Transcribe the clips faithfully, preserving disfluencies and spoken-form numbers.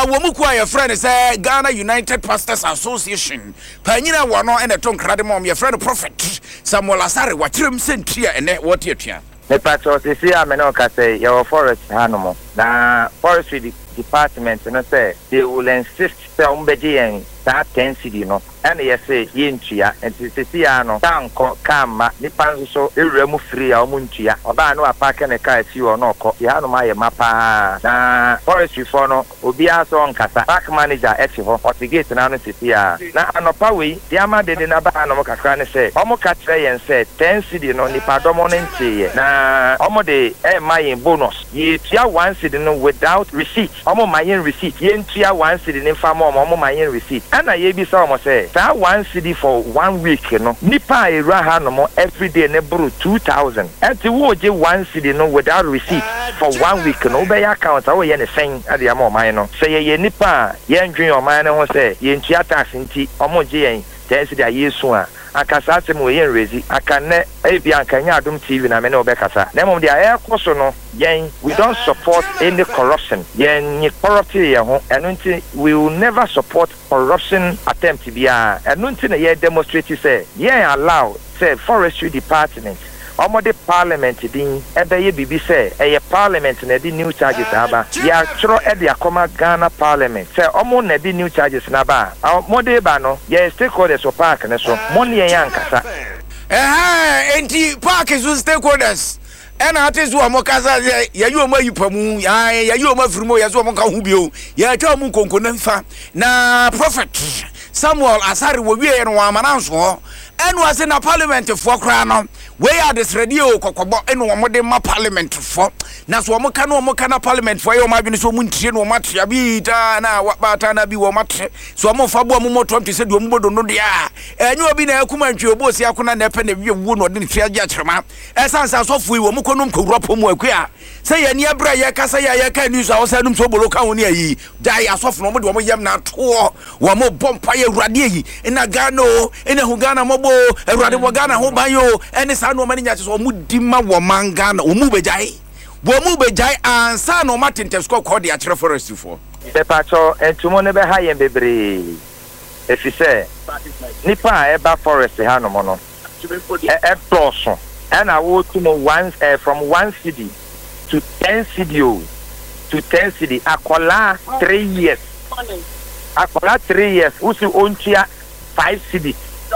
wo mu kwa your friend say Ghana United Pastors Association panyina wo no ene to nkrade mom your friend Prophet Samuel Asare wakyerem sentia ene wo tietua me pato se si amene o ka say your forest hanomo na forestry department no say they will insist say umbeje yen that ten city no and yes say yentua enti se si ya no tanko kama nipa nso ewremu free a omuntua oba no apaka ne ka si wo no ko ya hanomo aye mapa na forestry for no obi aso nkasa park manager echi ho otigate na no sisi ya na anopa we diama de na ba no kakra ne say omo ka kire yen say ten city no nipa domo ne ntie na omo de e mayin bonus ye tua one city no without receipt omo mayin receipt ye ntua one city ne fa mo omo mayin receipt ana ye bi sa omo say that one city for one week no nipa era ha no mo every day ne bro two thousand enti wo je one city no without receipt for one week no be your account awo ye ne sen ade am oman no say ye nipa ye ndwen oman ne ho say ye ntua tax nti omo je yen ten city a yesu a akasa tem we yen rezi akane e bia nkanya adom T V na me ne obekasa na mom dia e koso no yen we don't support any corruption yen ni corruption ye ho eno nti we will never support corruption attempt bia eno nti na ye demonstrate say yen allow say forestry department omode parliament din ebeye bibi say eye parliament na di new charges aba ya tro e dia koma Ghana parliament say omo na di new charges na ba omode ba no ye stakeholders of park ne so money yan kasa eh enti park is stakeholders ena ate zo mo kasa ya yi o ma yipamu ya ya yi o ma firimo ya zo mo ka hu bio ya twa mu konkona mfa na Prophet Samuel Asare wo wie no amana nso enu ase na parliament fo kra no we are this radio kokobọ enu wo de ma parliament fo na so wo ka no wo ka na parliament fo ye wo ma dwene so mu ntie no ma tia bi ta na wabata na bi wo ma tre so mo fa bo mo moto mte se do mo bodo no de a enyu obi na akuma ntwe obosi akona na epe na bi wu no de tia gya kyerema esansa so fo wo mo kono mkowura pomu akua se ye ni abra ye kasa ya ye ka news a wo sa num so bolo ka woni ayi dai asofo no mo de wo yem na to wo mo bompa ye urade yi ina Ghana o ina hu Ghana mo bo urade wo Ghana ho ban yo ene sa no mani nya so mo di ma wo man Ghana o mu bejai wo mu bejai ansa no matente sko ko de a kire forest fo be pacho entumo ne be ha yen bebre efise nipa e ba forest ha no mo no e plus and I would to know one uh, from one city to ten city to ten city. Akola three years. Akola three years. Usi onchia five city.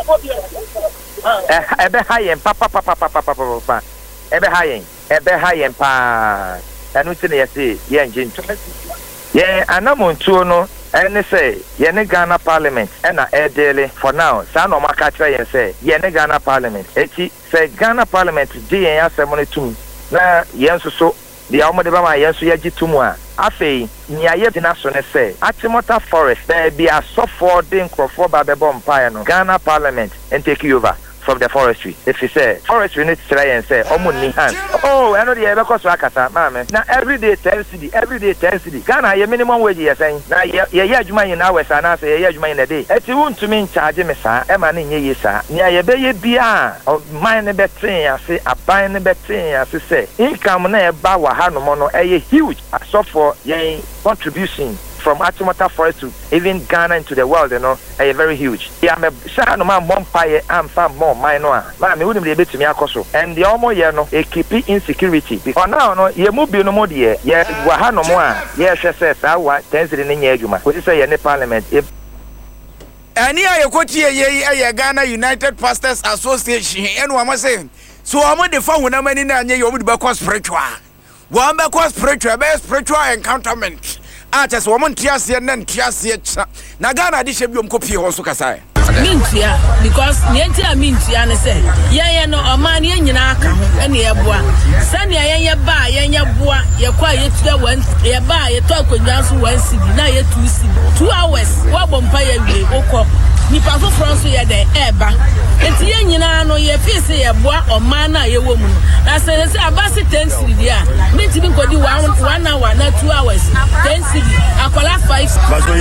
Ebe hayen pa pa pa pa pa pa pa pa pa. Ebe hayen. Ebe hayen pa. Anu tine yesi yen jinto. Ye anamuntu no. And say, Yene Ghana Parliament, and a daily for now. San or Macatra and say, Yene Ghana Parliament. Eti say Ghana Parliament, D and ceremony to na Yensu so the Almadama Yensu Yaji Tumwa. Afe, Nia National say, Atimota Forest, there be a soft for Dink for Bababon Piano, Ghana Parliament, and take you over from the forestry. If you say forestry needs to try and say, Omuni hand. Oh, I know the ever cost Rakata, mamma. Now every day ten city, every day ten city. Ghana, your minimum wage you're saying. Now, yeah, yeah, you in hours and I say, yeah, you in a day. If you want to mean charge me, sir, Emma, ye, sir. Near your baby, be of mine a betting, I say, a buying a betting, as you say. Income near Bawa Hanomono, a huge, a so for yay contribution. From Atimota Forest to even Ghana into the world, you know, are very huge. Yeah, I'm a shano man, Mompire, I'm far more minor. Man, we wouldn't be able to me akoso. And the almost, you know, a keeping insecurity. Because now, no, you move no more, dear. Yeah, Wahano more. Yes, yes, yes, I want ten in Yajuma. What is say in the parliament? And here you go to ye Ghana United Pastors Association, and one must say, so I'm on the phone when I'm in a year with Bacos spiritual. One Bacos spiritual, best spiritual encounterment. Atas woman tiasia nan tiasia na Ghana di shebi omkopi ho so kasa mintia because nientia mintia ne say ye ye no oman ye nyina aka ho ene ye boa sane ye ye ba ye ye boa ye kwa ye tua one ye ba ye to akonwa so one cedi na ye two cedi two hours wo bompa ye wie okọ nipa fo France ye de eba enti ye nyina no ye fise ye boa oman na ye wo mu na say say abasi ten cedi dia minti bi nkodi one hour na two hours ten cedi akola five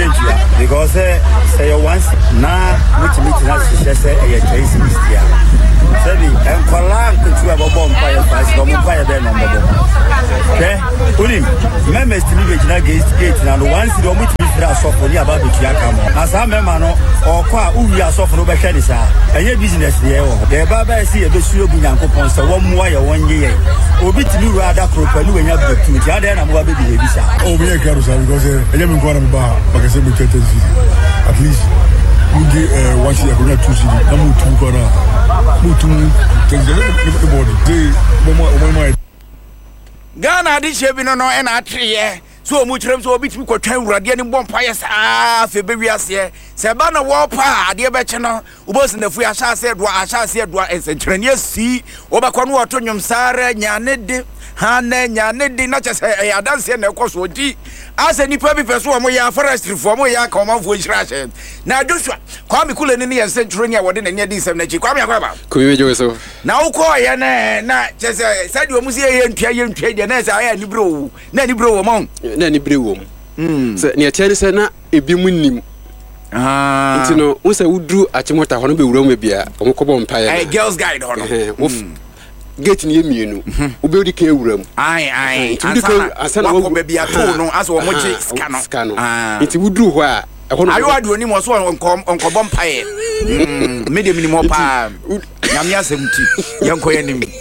because say you once na which meet na say say e ten cedi Sabi, and Kolan could you have a bomb fire fast, no fire then on the bomb. Okay? Ulim, members to live in against gate now. Once you don't meet me for a soft for the about the Yakamo. As I remember, or qua Uya soft over Canisa, and your business there. The Baba see a bit of coupons, so one wire one year. Obi to you rather crook and you have the two. The other and what baby visa. Oh, we are Carousel because I am in Guanaba, because I'm at least. Mugi eh wasi ya kuna two city na mutu kora mutu tenze the body dey momo momo Ghana di shebi no no e na atreye so mu kirem so obitimi kwatwan urade ni bompa sa fe be wiase se ba na wo pa ade be che no ubos na fu ya sha se do a sha se do ensentrene si obakọ no oto nwom sare nya ne de ha na nya ne de na che se e adanse na ekoso di ase nipa bi peso o mo ya forestry fo mo ya ka o manfo nhira she na Joshua kwa mi kule ni ne ensentrene a wode na nya di sem na chi kwa mi akwa ba ko mi jo so na wo ko ye na na che se sadi o mu se ye ntua ye ntua je na se aya ni bro na ni bro wo mo na ni bro wo mo mm se ne tie se na ebi mu nim ah nti no wo se wudru achimota ho no be wura mu bia o mo ko bom pa ye eh girls guide ho no gate ni emienu obe odi kan ewura mu ai ai asana wo be bia to no aso wo moje ska no nti wudru ho a ɛho no ayo ade oni mo so onko onko bom pa ye medium ni mo pa nyame asemti yenko ye nim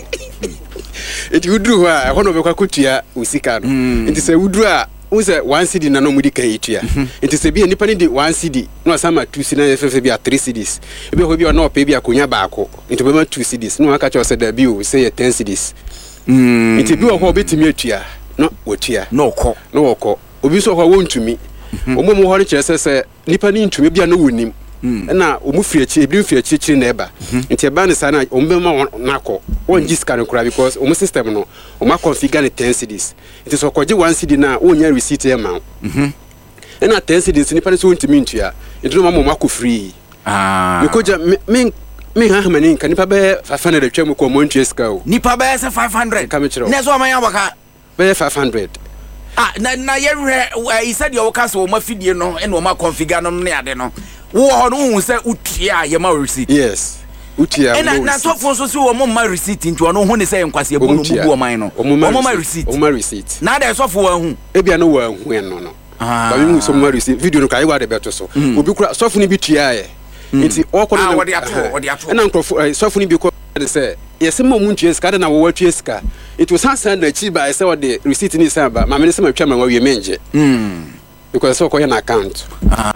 nti wudru ho a ɛho no be kwa kotua osika no nti se wudru a wo se one cedi na no mudi kan etua nti se bia nipa ni de one cedi no asama two cedi na fefe bia three cedis ebi ho bia na opa bia konya baako nti be ma two cedis no aka cho se da bi o se ten cedis mm nti bi ho obetimi atua no wotua no ko no woko obi so ho wontumi omo mo ho re kire se se nipa ni ntumi bia na wonim na omu firi achi ebi firi achi chiri na eba nti eba ne sana ombe ma nakọ won jiska no kura because omu system no omu configure ne ten cedis nti so koje one cedi na onya receipt e ma mhm na ten cedis nipa ne so ntimi ntua nti no ma mo makọ free ah me koja me me ha ha mani kan nipa be five hundred atwa mu ko mo ntua ska o nipa be se five hundred na so amanya waka be five hundred ah na na ye hwe isa de o ka so o mafidie no e no ma configure no ne ade no wo ho no hu se utia ye ma receipt yes utia na na so fo so si wo mo ma receipt nti ono hu ne se enkwase e bonu bubu o man no o mo ma receipt o ma receipt na da so fo wa hu e bia no wa hu en no no ba mi hu so ma receipt video no kai wa de beto so obi kura so fo ni bi tua ye nti o ko no ah wodi ato wodi ato na nkrofo so fo ni bi ko de se yes ma mu ntua ska de na wo wa tua ska it was sansan na chi ba se wo de receipt ni sa ba ma me se ma twa ma wa wie menje mm because so ko ye na account ah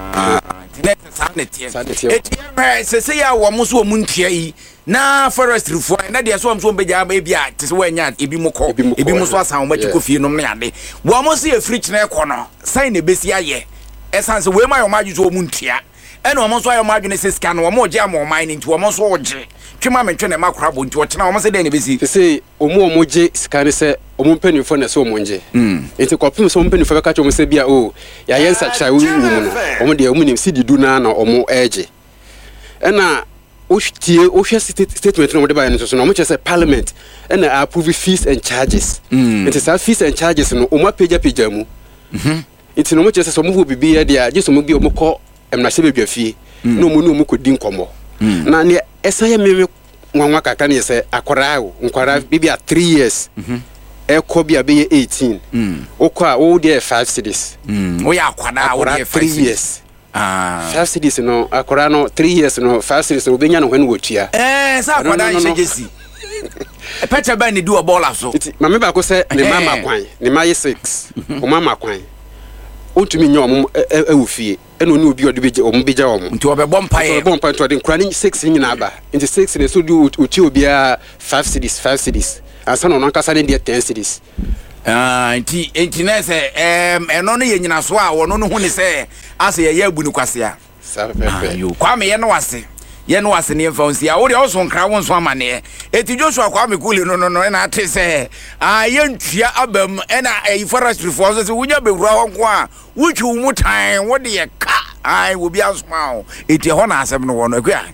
sanity etieme se se ya wo muso mu ntia yi na forestry fo na de so so beja ba bia te se wanya ebi mu ko ebi mu so asan wo machiko fie no me ade wo mo se e fridge na ko no sign na besi aye essence we ma yo ma ju mu ntia ene wo mo so ayo ma ju ne se scan wo mo je am wo mine nti wo mo so oje twema me twene makora bo nti wo chena wo mo se de ne besi se omo omo je scan se omo mpanifo na se omo nje nti kopim so mpanifo be ka cho mo se bia o ya yensa chai wo mu no omo de omo nim sidi du na na omo eje ena o tie o hwe statement no mo de ba no so no mo che se parliament ena approve fees and charges nti sa fees and charges no omo page page mu mhm nti no mo che se so mo vo bibi ya dia je so mo bi omo ko emna se bebia fie no mo no mo ko din komo na ne esa ya me nwanwa kaka ne se akora o nkwara bibia three years mhm e ko bia be eighteen o ko a o de five cedis o ya akwada o de three years ah five cedis no akora no three years no five cedis no benya no hwen wotua eh sa akwada nhegesi e pete ba ni do ball so ma me ba ko se ne mama kwan ne ma ye six o mama kwan o tumi nya o e wo fie eno ni obi odi beje o mo beja o mo nti obebọ mpae obebọ mpae to de nkura ni six nyina aba nti six ne so du uti obi a five cedis five cedis asa no nkasa ne de ten cedis ah nti nti na se em eno no ye nyina so a wono no hu ne se ase ye ya bunu kwase a sa pepe yo kwa me ye no wase ye no wase ne mfa nsi a wo de oso nkra wo nso amane eti Joshua kwa me kule no no no na ate se ah ye ntua abam ena e forestry force se wunya bewura ho nko a wuchu mu tan wo de ye ka ai wo bi asma o eti ho na asem no wo no akua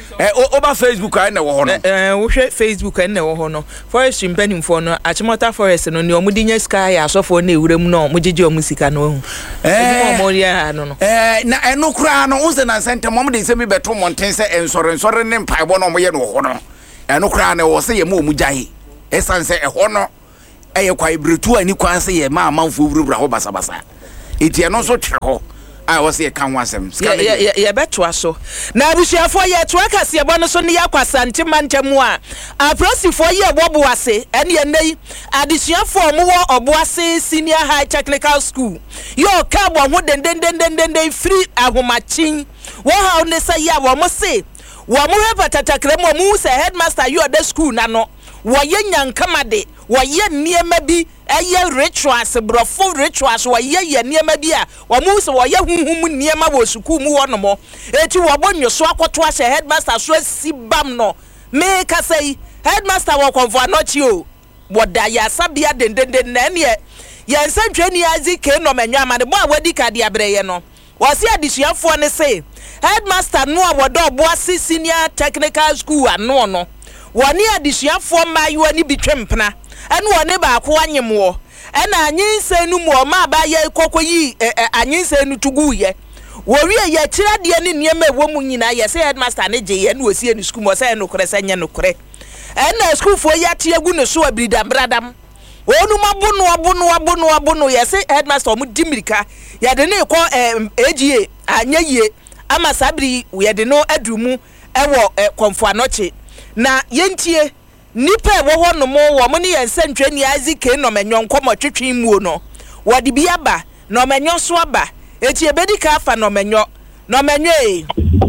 eh over Facebook I na wo ho no eh wo hwe Facebook I na wo ho no forest mpanimfo no Achimota forest no ne omu dinya sky asofo na ewuram no mo gege omu sika no hu eh mo ria no no eh na eno kura no unse na senta mo de se mi beto monten se ensore ensore ne mpaebo no mo ye no ho no eno kura ne wo se ye mo mu jae esanse e ho no eye kwa ibretu ani kwan se ye ma amanfo wurubra ho basa basa eti eno so twere ho I was here can was him. Yeah, yeah, yeah, yeah, better so. Now, we share for your track as your bonus on the Aquasanti Mantamua. A process for your Bobuase, and your name, addition for more or Boise Senior High Technical School. Your carbon would then, then, then, then, then, they free a homachin. What how they say, ya, one must say. One more patakremo moose, a headmaster, you are the school, nano. Wayen yan kamade, wayen near maybe a year rituals, a brofo rituals, wayen near maybe a wamus, wayen whom near my was kumu one more. Et you wabon your swap twice a headmaster, so si bamno. Make us say, headmaster walk on for not you. What da ya sabia den den den den ye. Yan sent Jenny Isaac came no man, the boy wedi cadia brayeno. Was here this year for say, headmaster no what dog Boise Senior Technical School and no no. Wani adisia for ma you ani bitwempna ene woni ba ko anyemwo ene anyinse nu mo ma ba ye kokoyi anyinse nu tugu ye wo wie ye kira de ne niema ewo mu nyina ye say headmaster ne je ye ne osie ne school mo say no kore say nye no kore ene school fo ya tie gu ne so abridam bradam onu mabunu abunu abunu abunu ye say headmaster mu dimirika ye de ne ko egie anya ye ama sabri ye de no adumu ewo konfo anoche na yentie nipa wo ho no mo wo mo ne yensentwe ni azike no menyon komo twetwe mu no wo de bia ba no menyon so aba eti ebedi ka afa no menyo no menyo e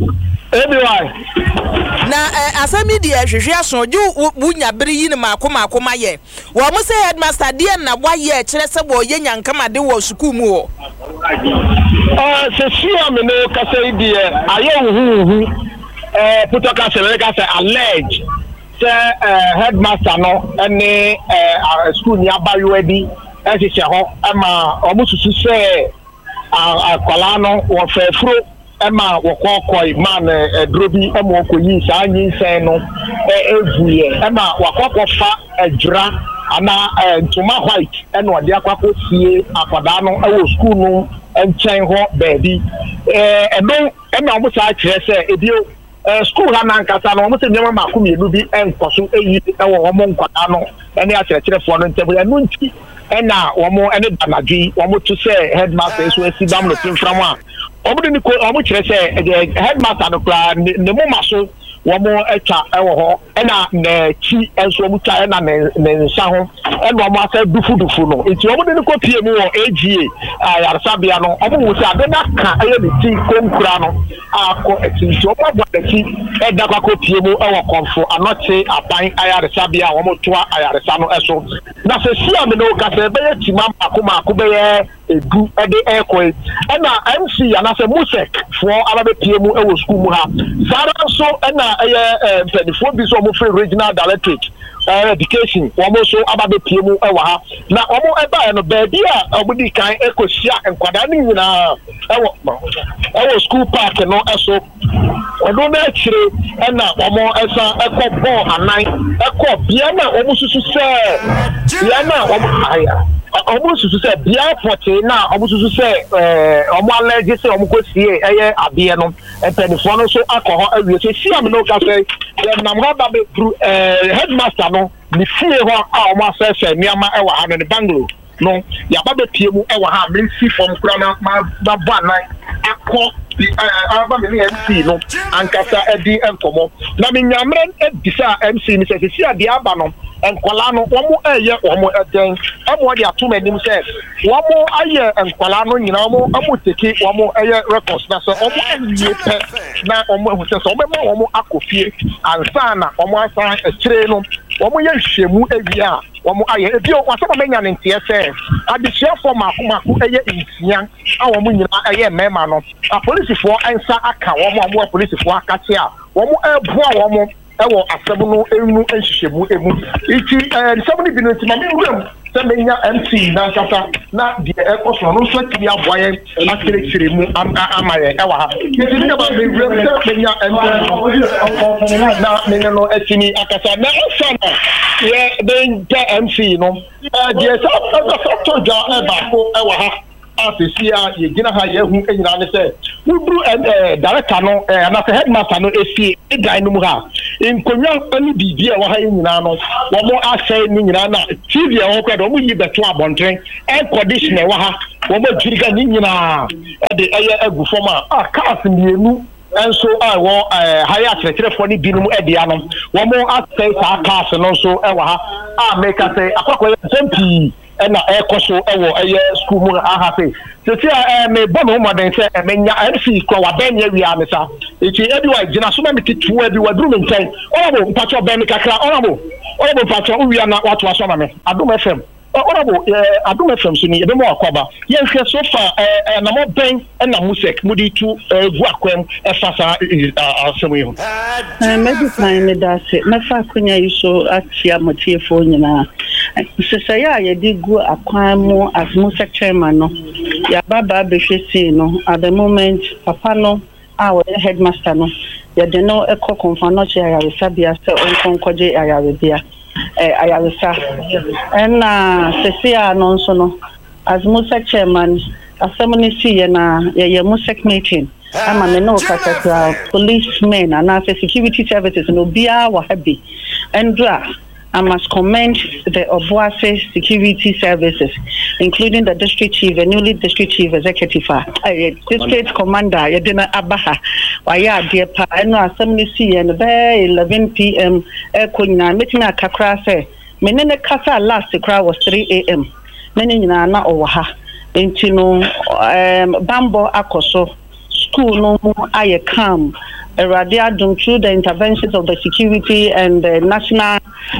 everyone na asami di ehwehwe aso ju bunya bere yi ne makoma akoma ye wo mo say headmaster de na wa ye kire se bo ye nyankama de wo school mu wo eh se sia me no ka say di aye hu hu eh putoka se le ka say allege se headmaster no ene eh school ni abayo edi e se se ho ama omususu se akwala no wo fefuro ema wo kokoi man drobi ema okoyi sa anyin sen no evuye ema wakokọ fa ejra ana ntoma white ena ode akwakọ sie akwada no ewo school no enchen ho baby eh edon ema omo sa kire se ebio school ha na nkasa no omo se nyema makum yelu bi enkoso eyi ewo omo nkwada no ene akire fo no ntebo ya no nti ena omo ene danadwi omo to say headmaster so esidam no timfram a omo de ni ko omo kire say headmaster no kla ne mo maso womo etwa ewo ho ena na chi enso omo twa ena ne nsa ho ena omo asa dufu dufu no enti omo de ni ko pie mu wo A G A ayarsabia no omo wo se ade na ka eye ni ti konkura no akọ enti omo agba de ti eda kwa ko pie mu ewo konfo anoche aban ayarsabia omo toa ayarsa no eso na se sia me no ka se be ye ti mama akoma akobeye edu ede ekoi ena M C anase musek for ababe pie mu ewo school mu ha zara so ena eye mpedifo bi so mo free regional directorate education womo so ababe pie mu ewa ha na omo eba no baby a obudi kan ekosia enkwada ni nyina ewo ewo school park no eso odo na akire ena omo esa ekọ ball anan ekọ bia na omo susu se bia na omo aya omo susu se bia forty na omo susu se eh omo allergy se omo ko sie eye abie no mpedifo no so akọ ho awie se sia me no ka se na mraba be eh headmaster no ni fie ho a omo asese niama e wa ha no Bangalore no ya ba be pie mu e wa ha me si form kura na ma ba ba nan akọ aba me M C no ankasa edi enkomo na me nyamre edisa M C ni se se ade aba no enkwala no womo eye womo eden amo de atuma nim se womo aye enkwala no nyina womo amo teki womo eye records na so womo aye pe na womo hu se so womo womo akofie ansa na womo asa ekire no womo ye hwemu ewia womo aye ebio wasema menya ne ntie se adehia form akomako eye nsia a womo nyina eye mema no a police for ansa aka womo amo police for akate a womo eboa womo ewo asem no enu enhihemu emu iti eh seventy bi no ntima me wuram sɛ menya M C nankasa na deɛ ɛkɔ so no nso atumi aboa yɛn akyerɛkyerɛ mu ama yɛn ɛwɔ ha nti ne ba mewura sɛ menya M C na mene no atumi akasa na ɛsa no yɛ bɛgya M C no deɛ sɛ ɛsɛ dwa ɛbaako ɛwɔ ha asesi a yɛgyina ha yɛhu nyinaa ne sɛ woduru director no anaasɛ headmaster no ɛfie ɛdan no mu ha nkonnwa ne biribi a ɛwɔ ha nyinaa no wɔn asɛe ne nyinaa na T V a wɔn kora de wɔn yi bɛto abɔnten air condition ɛwɔ ha wɔn adwiriga ne nyinaa ɛde ɛyɛ agu fam a cars mmienu nso a ɛwɔ ha yɛ akyerɛkyerɛfoɔ ne binom ɛde ano wɔn asɛe saa cars no nso ɛwɔ ha a mɛka sɛ akɔkɔ yɛ nsɛm pii ɛna ɛkɔ so ɛwɔ ɛyɛ school mu aha sɛ sisi a ɛmɛ bɔ ne ho mɔden sɛ ɛmɛnya M C kɔ wabɛn yɛ wia ne sa eti ebi wa gyina so na mi ti tu ebi wa duru mi nkyɛn ɔrabo mpatsɔ bɛn mi kakra ɔrabo ɔrabo mpatsɔ owia na wato aso ma mi Adum F M ɔrabo ɛɛ Adum F M so ni ebi mu akɔba yɛn hwɛ so fa ɛɛ ɛnamɔ bɛn ɛna musek mu di tu ɛɛ gu akwam ɛfa saa asɛm yi ho. ɛɛ mɛdi kan mi da se mɛfa akonya yi so akyia mɔtiefo nyinaa. Sisaya yɛde gu akwan mu as musek chairman no yɛaba ba bɛhwɛ sei no at the moment papa no a wɔyɛ headmaster no yɛde no ɛkɔ kɔmfa no kyɛ ayaresabea sɛ ɔnkɔ nkɔgye ayarebea ayaresa ɛna sisia no nso no as musek chairman asɛm no siiɛ na yɛyɛ musek meeting ama me no kasa policemen anaasɛ security services no obiara wɔ ha bi ɛndra I must commend the Obuasi security services, including the district chief, the newly district chief executive, uh, district commander, Yedina Abaha, Waya Depa, and Assembly C, and there eleven p m. Kuna, meeting a Kakra say, Menene Kasa last the crowd was three a m. Many na Owaha, Intino, um, Bambo Akoso, school no I calm. Radia Dum through the interventions of the security and the national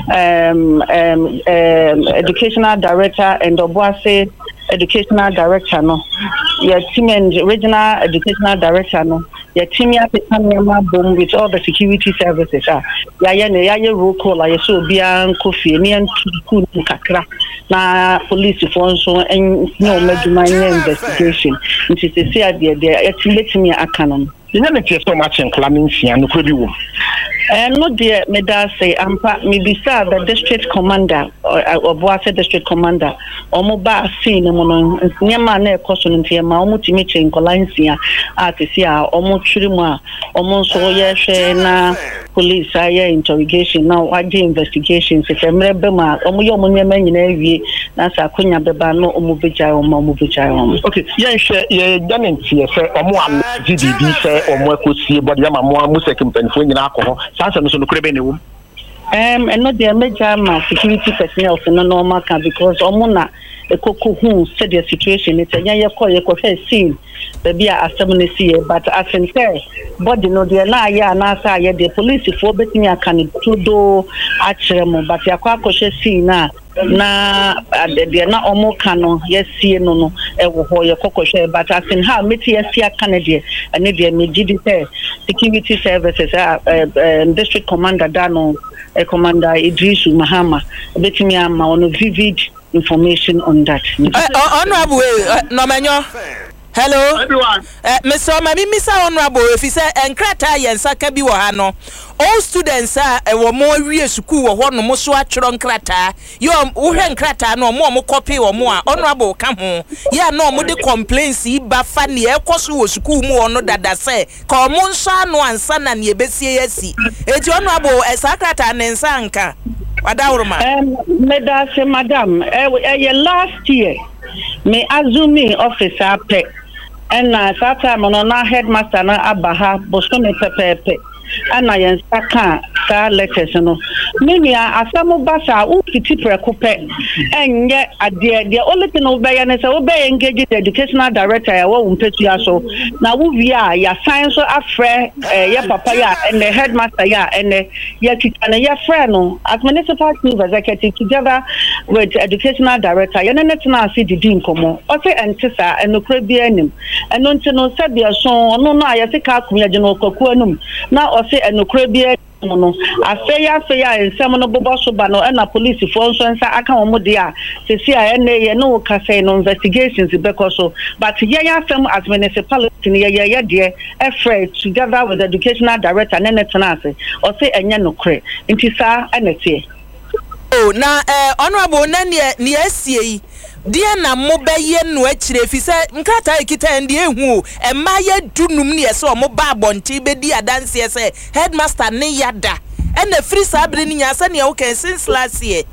um, um, um, educational director and the Obuasi educational director no your team and regional educational director no your team ya Petaniama boom with all the security services ah ya ya ne ya ye roll call ya so bia nkofi ni antu kakra na police for so en no meduma investigation nti se se ade de ya timetimi aka no yɛn ne tie so much in Claminsia no kodi wo eh no dear me da say ampa me bisa the district commander or Obuasi district commander omo ba see no no nyama na ekoso no ntia ma omo timi che Claminsia atisi a omo twiri mu a omo so ye hwe na police aye interrogation now wage investigation se femre be ma omo ye omo nyama nyina awie na sa akonya beba no omo beja omo omo beja omo okay yen hwe ye dane ntie se omo am G D B se omo ekosie body ama mo musek mpanifo nyina akọ sansa no so no krebe ne wo um and not the major ma security personnel no normal can because omo na ekoko hu said the situation it's anya ye call ye ko scene baby asem ne see but as in say body no the na ya na sa ye the police for betimi aka ne todo a kire mo but yakwa akọ scene na na de na omo ka no yesie no no e wo ho ye kokoshe but as in how meti yesie aka ne de ene de me gidi say security services uh, uh, district commander Dano uh, commander Idris Mahama betimi ama on vivid information on that uh, honorable uh, no menyo hello everyone uh, Mister Mami Mister Honorable if you say enkrata yensa ka bi wo ha no all students a e wo mo wie school wo ho no mo so atwero nkrata yo wo hwe nkrata no mo mo copy wo mo a honorable ka ho ya no mo de complaints ba fa ne e koso wo school mu ono dada say ka mo nso anu ansa na ne besie yasi eti honorable e sakrata ne nsa nka wadawruma um medase madam eh last year me azumi officer pe and na sata mo na headmaster na abaha boso me pepepe ana yen saka ka letters no menua asamu basa u fiti prekope enye ade de only thing we be na say we be engage the educational director ya wo mpetu ya so na wo via ya science afre ya papa ya and the headmaster ya and ya kitana ya friend no as municipal chief executive together with educational director ya net na see the din komo o say entisa enokra bi anim eno ntino said ya so no no ya se ka kumya je no kwaku anum na o say enokra bi no afei afei a nsɛm no bobɔ so ba no ɛna policefoɔ nso nsa aka wɔn de a sisi a ɛnɛ yɛ no kasa no investigations bɛkɔ so but yɛn asɛm as municipality no yɛ yɛ deɛ ɛfrɛ together with the educational director ne ne tena ase ɔsɛ ɛnyɛ no korɛ nti saa ɛna tie. Oh, na eh honorable na ne ne asie yi dia na mo bɛyɛ no akyire fi sɛ nkrata ekita ndi ehu o ɛma yɛ dunum ne yɛ sɛ mo ba abɔnte bɛdi adanse sɛ headmaster ne yada ɛna free sabre ne nya sɛ ne wo kan since last year.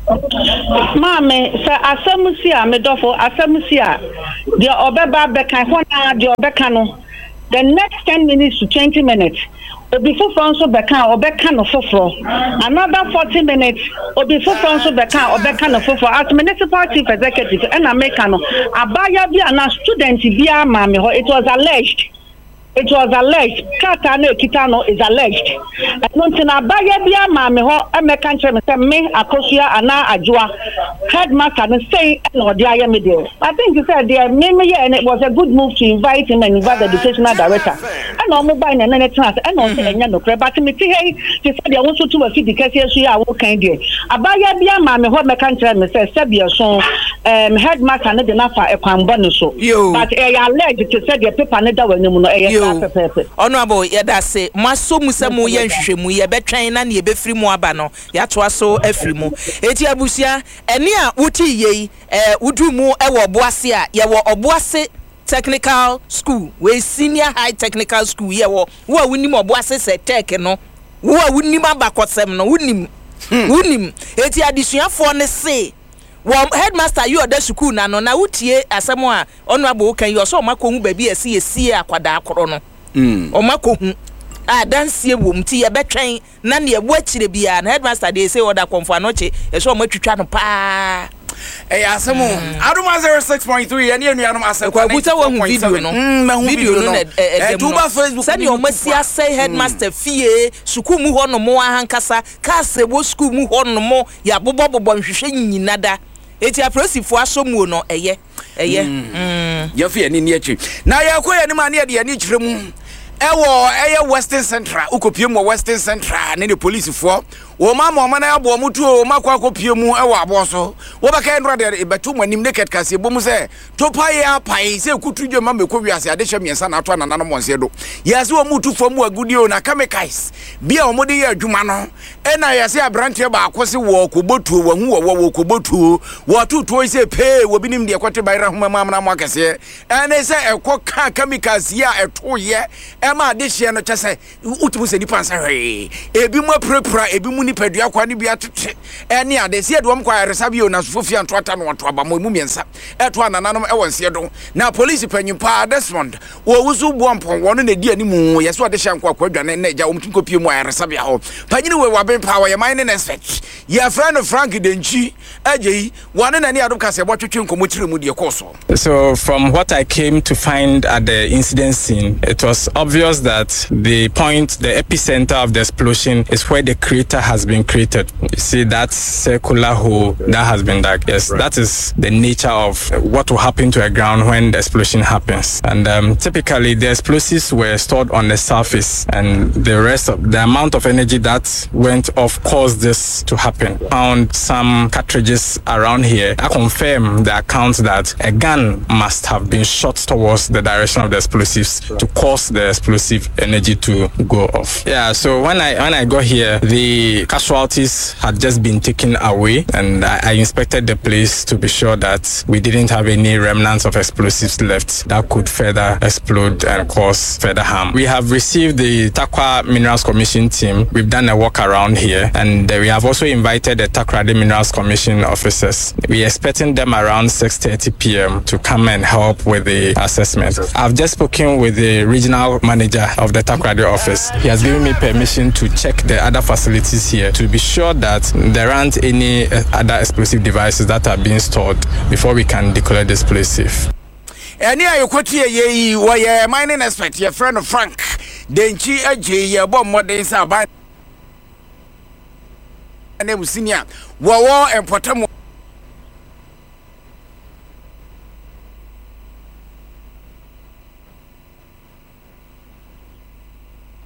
Maame sɛ asɛm si a me dɔfo asɛm si a deɛ ɔbɛba bɛka ho na deɛ ɔbɛka no the next ten minutes to twenty minutes obi foforo nso bɛka ɔbɛka no foforo another forty minutes obi foforo nso bɛka ɔbɛka no foforo as municipal chief executive ɛna meka no abaya bi ana student bi ama me hɔ it was alleged it was alleged kata na ekita no is alleged no ntina abaya bi ama me hɔ ɛmɛka nkyerɛ me sɛ me akosua ana adwoa headmaster no say na ɔde ayɛ me there I think he said there me me and it was a good move to invite him and invite the educational director and ɔmo buy na na tena and ɔmo say ɛnya no kra but me ti hey she said there won't to a fit the case so ya wo kan there abaya bi ama me hɔ mɛka nkyerɛ me sɛ sɛbia so um headmaster no de na fa ekwanbɔ no so but ɛyɛ alleged to say the paper no da wɔ anim no ɛyɛ honorable yɛda se maso mu sɛ mo yɛ nhwehwɛ mu yɛbɛtwɛn na ne yɛbɛfiri mu aba no yɛatoa so afiri mu eti abusua ɛne a wuti yei eh wudu mu ɛwɔ Obuase a yɛwɔ Obuase technical school we senior high technical school yɛwɔ wo a wunim Obuase sɛ tech no wo a wunim abakɔsɛm no wunim wunim eti adesuafoɔ ne se wɔ headmaster yi ɔda school na no na wutie asɛm a honorable kan yi ɔsɔ ɔmakɔ hu baabi esi esi akwadaa akoro no ɔmakɔ hu a dansie wom ti yɛbɛtwɛn na ne yɛbu akyire bia na headmaster de say ɔda kɔmfo anɔkye ɛsɛ ɔmatwitwa no paa ɛyɛ asɛm adoma zero six point three ɛne anuanom asɛm kwa buta wɔ hu video no video no na ɛtuba Facebook sɛ ne ɔmasi asɛ headmaster fie sukuu mu hɔ no mo ahankasa kaase wɔ sukuu mu hɔ no mo yɛ abobɔbobɔ nhwehwɛ nyina da eti aprosifo asomuo no ɛyɛ ɛyɛ mm yɛfie ni ni akyi na yɛkɔ yɛ ni ma ne yɛ de ni kyerɛ mu ɛwɔ ɛyɛ Western Central ukopie mu Western Central ne ne policefoɔ wo ma ma na abo mu tu o makwa kopie mu ɛwɔ abo so wo bɛka ndra de betu mu anim naked kase bom sɛ topa ya pai sɛ kutu dwema mekɔ wiase ade hwɛ miensa na ato anana no monse do yɛse wo mu tu fo mu agudi o na chemicals bia wo de yɛ adwuma no ɛna yɛse abrante ba akose wo kobotu wo hu wo wo kobotu wo tutu sɛ pe wo binim de ɛkɔte bayra homa mamna mo akase ɛne sɛ ɛkɔ ka chemicals ya ɛto yɛ ɛma ade hye no kyɛ sɛ utumu sɛ nipa nsa hwee ebi mu aprepra ebi mu nipadua kwa ne bia tete ɛne ade sɛ de wɔm kwa aresa bio na sofofia nto ata no wato aba mo mu miensa ɛto anananom ɛwɔ nse do na police panyimpa Desmond wo wusu boampon wɔno na di animu yɛso ade hye anko akwa adwane na agya wɔm tin kopie mu aresa bia hɔ panyine we waben pa wɔ yɛ mine ne expect yɛ friend Frank Denchi agyi wɔne na ne adom ka sɛ bɔtwetwe nkomo kyire mu de kɔso. So from what I came to find at the incident scene, it was obvious that the point, the epicenter of the explosion is where the crater has been created. You see that circular hole that has been dug. Yes, right. That is the nature of what will happen to a ground when the explosion happens. And um, typically the explosives were stored on the surface, and the rest of the amount of energy that went off caused this to happen. Found some cartridges around here. I confirm the account that a gun must have been shot towards the direction of the explosives to cause the explosive energy to go off. Yeah, so when I when I got here, the casualties had just been taken away, and I, I inspected the place to be sure that we didn't have any remnants of explosives left that could further explode and cause further harm. We have received the Takwa Minerals Commission team. We've done a walk around here, and we have also invited the Takoradi Minerals Commission officers. We are expecting them around six thirty p m to come and help with the assessment. I've just spoken with the regional manager of the Takoradi office. He has given me permission to check the other facilities here to be sure that there aren't any other explosive devices that are being stored before we can declare this place safe. Any I quote ye why mining expert your friend Frank Denchi Aji your bomb modern Saban name senior Wawa and Potamo.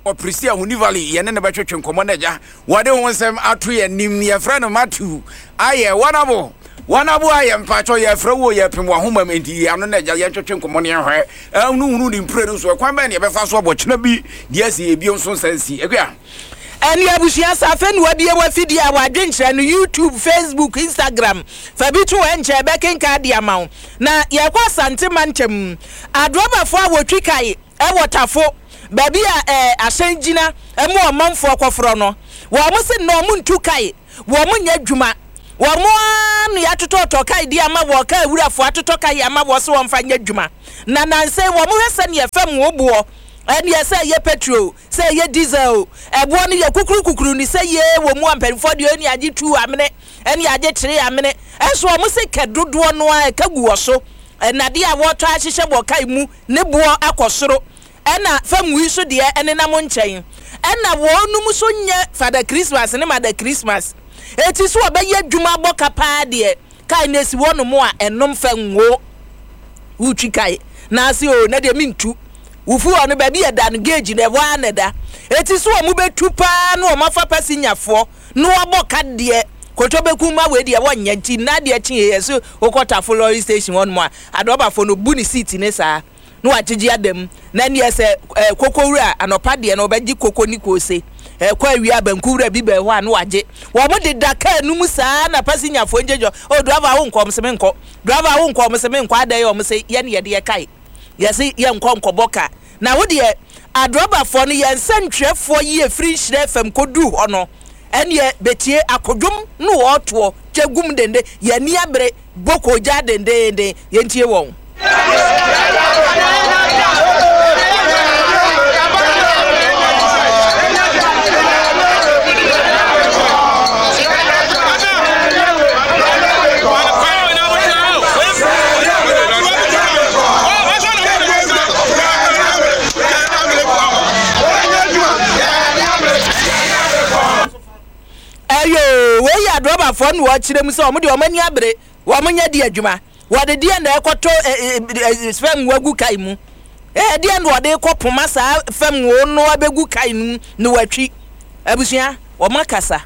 oprisia huni valley ye ne ne betwetwe nkomo na ja wode ho nsem ato ye nim ye fra no matu aye wanabo wanabo aye mpacho ye fra wo ye pem wahoma menti ano na ja ye twetwe nkomo ne hwe anu hunu ni mpre no so kwan ba ne be fa so obochena bi de asi ebi nso sansi ekwa Any abusia safen wabie wafidi a wadwenkyerɛ no YouTube, Facebook, Instagram. Fabitu enche beken kadi amount. Na yakwa sante manchem. Adroba fo awotwi kai e wotafo. Baby a eh asenjina emu omanfo akofro no. Wo mo se no mu ntu kai. Wo mo nya dwuma. Wo mo anu ya tototo kai di ama wo kai wurafo atoto kai ama wo se wo mfa nya dwuma. Na nanse wo mo hwese ne efam wo bo. And yes, say ye petrol, say ye diesel, a one ye kukuru kukuru, ni say ye wo mu ampen for the only aji two a minute, and ya je three a minute, as one must say do one one kagu so, and Nadia water shisha wakaimu, nebo akosoro, and a fam we so dear and in a mon chain, and a one numusonya for the Christmas and the Christmas. It is what by ye Juma boka pa dear, kindness one more and num fam wo uchikai, nasi o na de mean two. Ufu onu baby e dan gauge na wa na da eti so mu betu pa na o mafa pasinyafo no aboka de koto beku ma we de wonnya nti na de chi yeso okota follow station one more adoba fo no buni seat ne sa no agigi adam na ne se kokowura anopa de no beji kokoni kose e kwa wi abankura bi be ho a no age wo mo de daka num sa na pasinyafo njejo o driver wo nkom se me nko driver wo nkom se me nko adan ye o mo se ye ne ye de kai yesi ye nkom koboka na wo de adroba fo no ye nsantwefo ye free shire fam kodu hono ene betie akodwom no woto twagum dende ye ni abre boko ja dende dende ye ntie won Ayo, we ya droba fon wo kire mu se o mo de o mani abre wo mo nya di adwuma wo de de na ekoto fam wagu kai mu eh de na wo de kopoma sa fam wo no abegu kai nu no watwi abusia wo makasa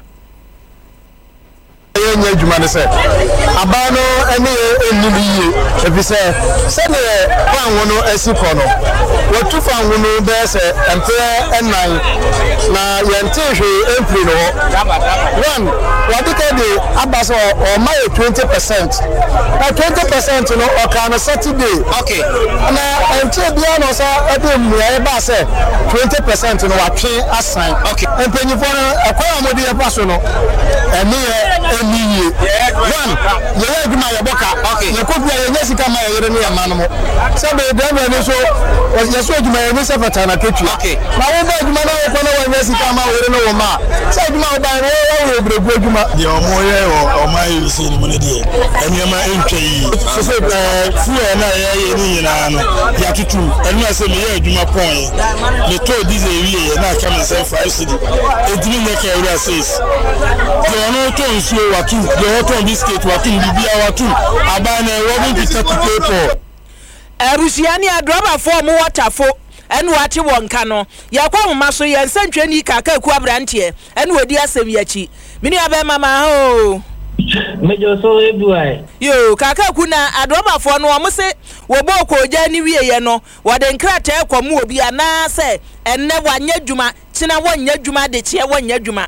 yenye adwuma ne se aba no ene enni biye ebi se se ne fan wo no asiko no wo tu fan wo no be se ente enan na yente hwe empli no one wadike de abaso o my twenty percent na twenty percent no o kan Saturday okay na ente bia no sa ebe mmua e ba se twenty percent no watwe asan okay empanyifo no akwai amodi e paso no ene eniye one ye adwuma ye boka okay ye kopia ye nyesika ma ye ne ya manu mo se be driver ni so ye so adwuma ye ne se fata na ketu okay na wo ba adwuma na wo ko na wo nyesika ma wo ne wo ma se adwuma wo ba wo wo bregu adwuma de o mo ye o ma yi si ni mo ne de eni ma entwe yi so so eh fu e na ye ye ni nyina no ya tutu eni ase me ye adwuma pon ye me to dize wi ye na ka me se five cedi edini ne ka wi ases de ono to nsuo watu de water biscuit watu bibia watu abana wo bi tatu paper arusiani adroba fo mo watafo enu wachi wonka no yakwa moma so ye nsantwani kaka ku abrante enu odi asem yachi mini abe mama ho mejo so eduai yo kaka ku na adroba fo no mo se wo bo ko ja ni wie ye no wode nkrata ekwamu obi ana se enne wanya dwuma kina wanya dwuma de chie wanya dwuma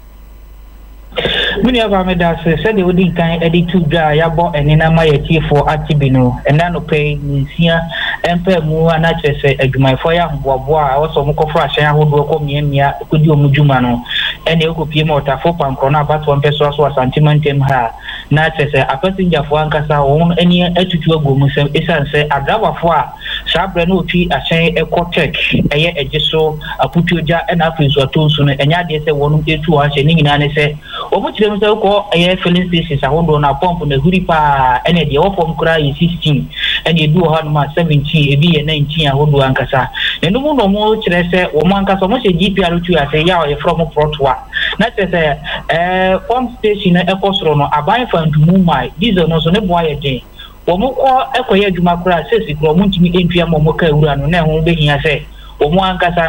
Muni aba me da se se de odi kan edi tu dwa ya bo enina ma ye tiefo atibino ena no pay nsia empa mu ana chese adwumaifo ya mboabo a wo mo kofo ahyan ahodo ko miamia kodi omudwuma no ene ekopie ma otafo pankro na abato mpeso aso asantiment ha na chese a passenger fo ankasa won eni atutu agomu se esanse adrawa fo a sabre no otwi ahyan ekotek eye egiso aputuoja ena afinso atonsu no enya de se wonu etu ahyan ni nyina ne se omo chirem se ko eye filling stations ahodo na pump na huri pa ene de wo form kra yi sixteen ene du ho ma seventeen ebi ye nineteen ahodo ankasa enu mu no mo chire se wo mo ankasa mo se G P R tu ase ya o from protwa na se se eh pump station e kosoro no aban fa ntumu mai diesel no so ne boa ye den wo mo ko ekoye adwuma kra se si kro mo ntimi entua mo mo ka ewura no na ho behia se wo mo ankasa no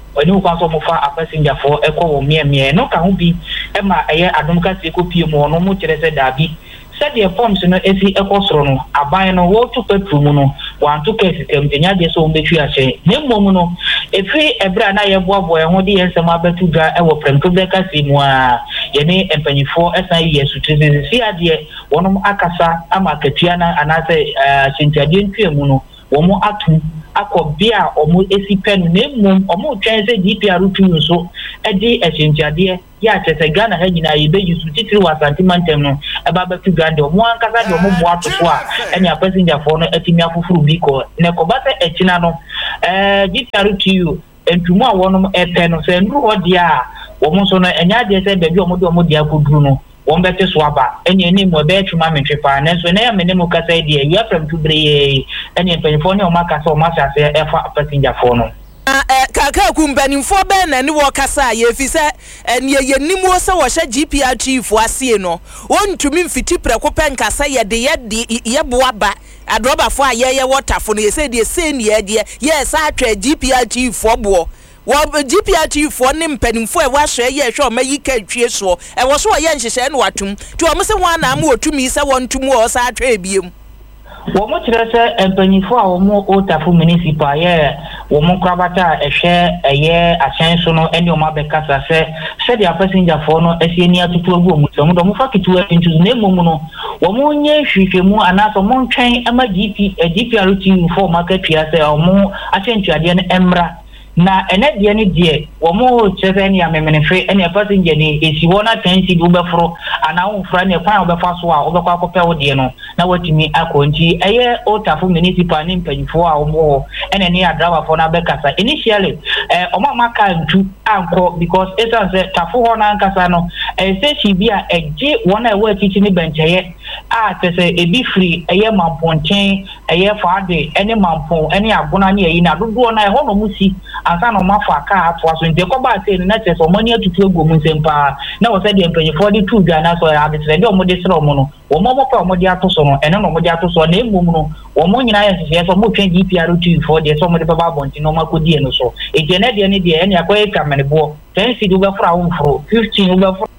oni ko so mo fa passenger for e ko wo mie mie no ka ho bi e ma eye adom ka se ko pie mo no mo kire se dabi said the forms no esi ekosoro no aban no wo to petrol no wan to case system enya de so mbetwi ache ne mmom no efi ebra na ye boabo e ho de yensem abetu dwa e wo premto be ka si mu a ye ne empanyifo esan ye sutri si ade wonom akasa ama katua na anase chintiade ntwemu no wo mo atu akobia omo esi pen ne mmom omo twen se G P R tu so e di echintiade ya chese Ghana ha nyina ye be yusu titiri wasanti mantem no e ba betu gande omo ankasa de omo boa to so a enya passenger for no atimi afufuru bi ko ne ko ba se echina no eh G P R tu entumu a wonom e pen no se nru odi a omo so no enya de se be bi omo de omo de akoduru no won bete so aba enya ni mo be twuma me twepa na so na ya me ne mo kasa de ya from to breye enya penfo ne o makasa o masa se e fa passenger for no eh kaka kumpanimfo be na ni wo kasa ye fi se ene ye nimu se wo hye G P R chief asie no wontumi mfiti preko penkasa ye de ye de ye boaba adrobafo a ye ye waterfo no ye se de se ne ye de ye sa atwa G P R chief obo wo G P R chief ne mpanimfo e wa hye ye hwe o mayi ka twie so e wo so ye nhyehyɛ no watum ti o mo se ho na am otumi se wontum o sa atwa ebiem wo mo kire se empanyifo a wo mo otafo municipal ye wo mo kwabata ehwe eye asen so no ene o ma be kasa se se dia passenger for no esi eni atutu agu mu se mo do mo fa kitu entu na emom no wo mo nye hwehwemu anaso mo ntwen ama G P G P R team for market tia se o mo asentuade ne emra na ene de ne de wo mo cheze ne amemene ene passenger ne esi wona tensi du be fro ana wo fra ne kwan wo be fa so a wo be kwa kopɛ wo de no na watimi akonti eye otafo municipal ne mpanyifo a wo mo ene ne adrawa fo na be kasa initially eh o ma maka ntu anko because it say tafo ho na nkasa no eh say shi bia eje wona e wa titi ne bencheye a tese ebi free eye mamponten eye faade ene mampon ene agona ne yi na dodo na e ho no musi asa no mafa ka ato aso nte ko ba se na tese o mani atutu egu mu nsempa na wo se de mpanyifo de tu dwa na so ya de de o mo de sro mo no wo mo mo pa o mo de ato so no ene no mo de ato so na emum no wo mo nyina ya sese so mo twen G P R tu for de so mo de baba bonti no makodi e no so e je ne de ne de ene akoye kamene bo ten si du be fra wo fro fifteen wo be